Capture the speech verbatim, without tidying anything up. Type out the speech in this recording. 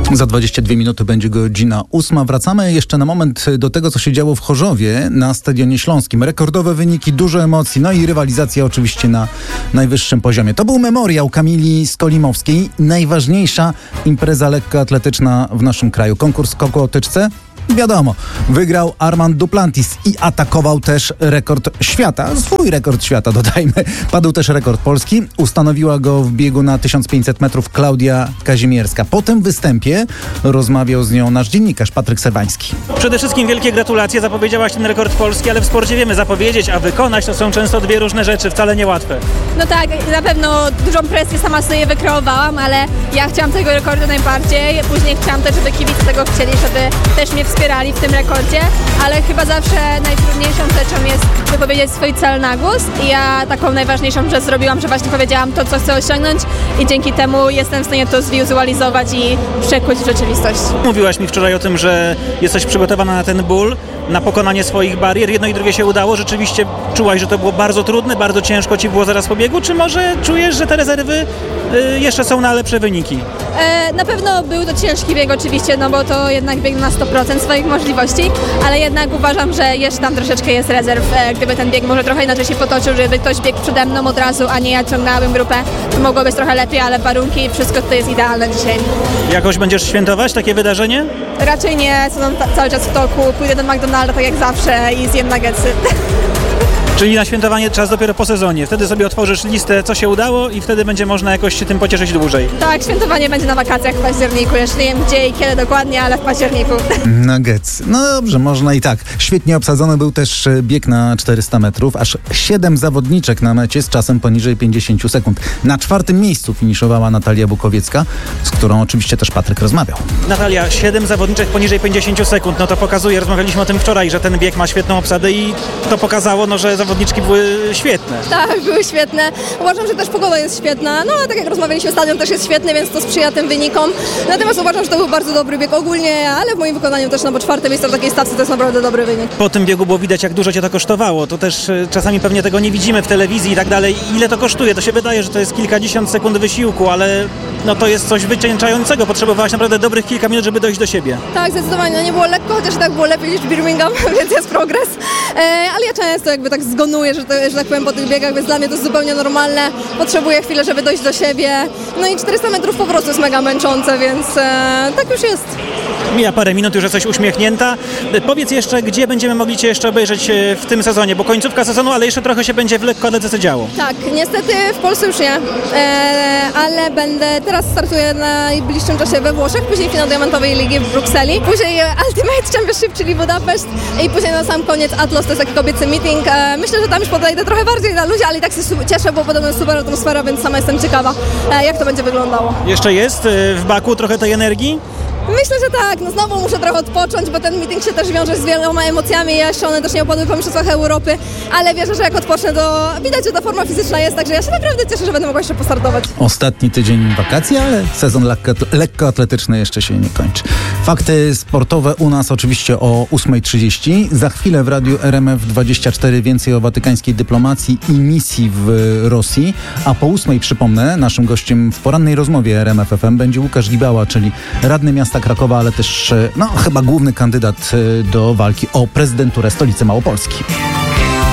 Za dwadzieścia dwie minuty będzie godzina ósma. Wracamy jeszcze na moment do tego, co się działo w Chorzowie na Stadionie Śląskim. Rekordowe wyniki, dużo emocji, no i rywalizacja oczywiście na najwyższym poziomie. To był memoriał Kamili Skolimowskiej. Najważniejsza impreza lekkoatletyczna w naszym kraju. Konkurs skoku o tyczce. Wiadomo, wygrał Armand Duplantis i atakował też rekord świata. Swój rekord świata, dodajmy. Padł też rekord Polski. Ustanowiła go w biegu na tysiąc pięćset metrów Klaudia Kazimierska. Po tym występie rozmawiał z nią nasz dziennikarz Patryk Serwański. Przede wszystkim wielkie gratulacje. Zapowiedziałaś ten rekord Polski, ale w sporcie wiemy, zapowiedzieć, a wykonać to są często dwie różne rzeczy, wcale niełatwe. No tak, na pewno dużą presję sama sobie wykreowałam, ale ja chciałam tego rekordu najbardziej. Później chciałam też, żeby kibice tego chcieli, żeby też mnie wspierali w tym rekordzie, ale chyba zawsze najtrudniejszą rzeczą jest wypowiedzieć swój cel na głos i ja taką najważniejszą rzecz zrobiłam, że właśnie powiedziałam to, co chcę osiągnąć i dzięki temu jestem w stanie to zwizualizować i przekuć w rzeczywistość. Mówiłaś mi wczoraj o tym, że jesteś przygotowana na ten ból, na pokonanie swoich barier. Jedno i drugie się udało. Rzeczywiście czułaś, że to było bardzo trudne, bardzo ciężko ci było zaraz po biegu, czy może czujesz, że te rezerwy y, jeszcze są na lepsze wyniki? E, na pewno był to ciężki bieg oczywiście, no bo to jednak bieg na sto procent swoich możliwości, ale jednak uważam, że jeszcze tam troszeczkę jest rezerw. E, gdyby ten bieg może trochę inaczej się potoczył, żeby ktoś biegł przede mną od razu, a nie ja ciągnęłabym grupę, to mogło być trochę lepiej, ale warunki i wszystko tutaj jest idealne dzisiaj. Jakoś będziesz świętować takie wydarzenie? Raczej nie, co tam cały czas w toku, pójdę do McDonalda tak jak zawsze i zjem nuggetsy. Czyli na świętowanie czas dopiero po sezonie. Wtedy sobie otworzysz listę, co się udało i wtedy będzie można jakoś się tym pocieszyć dłużej. Tak, świętowanie będzie na wakacjach w październiku. Jeszcze nie wiem gdzie i kiedy dokładnie, ale w październiku. Nuggets. No dobrze, można i tak. Świetnie obsadzony był też bieg na czterysta metrów. Aż siedem zawodniczek na mecie z czasem poniżej pięćdziesiąt sekund. Na czwartym miejscu finiszowała Natalia Bukowiecka, z którą oczywiście też Patryk rozmawiał. Natalia, siedem zawodniczek poniżej pięćdziesiąt sekund. No to pokazuje, rozmawialiśmy o tym wczoraj, że ten bieg ma świetną obsadę i to pokazało, no, że zawodniczki były świetne. Tak, były świetne. Uważam, że też pogoda jest świetna. No a tak jak rozmawialiśmy, stadion też jest świetny, więc to sprzyja tym wynikom. Natomiast uważam, że to był bardzo dobry bieg ogólnie, ale w moim wykonaniu też, no bo czwarte miejsce w takiej stawce to jest naprawdę dobry wynik. Po tym biegu było widać, jak dużo cię to kosztowało. To też y, czasami pewnie tego nie widzimy w telewizji i tak dalej. Ile to kosztuje? To się wydaje, że to jest kilkadziesiąt sekund wysiłku, ale no to jest coś wycieńczającego. Potrzebowałaś naprawdę dobrych kilka minut, żeby dojść do siebie. Tak, zdecydowanie. No nie było lekko, chociaż tak było lepiej niż Birmingham, więc jest progres. E, ale ja często jakby tak zgonuję, że, to, że tak powiem po tych biegach, więc dla mnie to jest zupełnie normalne. Potrzebuję chwilę, żeby dojść do siebie. No i czterysta metrów po prostu jest mega męczące, więc e, tak już jest. Mija parę minut, już jesteś uśmiechnięta. Powiedz jeszcze, gdzie będziemy mogli cię jeszcze obejrzeć w tym sezonie, bo końcówka sezonu, ale jeszcze trochę się będzie w lekkoatletyce działo. Tak, niestety w Polsce już nie, e, ale będę, teraz startuję na najbliższym czasie we Włoszech, później finał Diamentowej Ligi w Brukseli, później Ultimate Championship, czyli Budapeszt i później na sam koniec Atlas, to jest taki kobiecy meeting. E, myślę, że tam już podejdę trochę bardziej na ludzi, ale i tak się cieszę, bo podobno jest super atmosfera, więc sama jestem ciekawa, e, jak to będzie wyglądało. Jeszcze jest w Baku trochę tej energii? Myślę, że tak. No znowu muszę trochę odpocząć, bo ten meeting się też wiąże z wieloma emocjami. Jeszcze one też nie opadły po mistrzostwach Europy, ale wierzę, że jak odpocznę, to widać, że ta forma fizyczna jest, także ja się naprawdę cieszę, że będę mogła jeszcze postartować. Ostatni tydzień wakacji, ale sezon lekko, lekkoatletyczny jeszcze się nie kończy. Fakty sportowe u nas oczywiście o ósma trzydzieści. Za chwilę w Radiu R M F dwadzieścia cztery więcej o watykańskiej dyplomacji i misji w Rosji. A po ósmej, przypomnę, naszym gościem w porannej rozmowie R M F F M będzie Łukasz Gibała, czyli radny miasta Krakowa, ale też no, chyba główny kandydat do walki o prezydenturę stolicy Małopolski.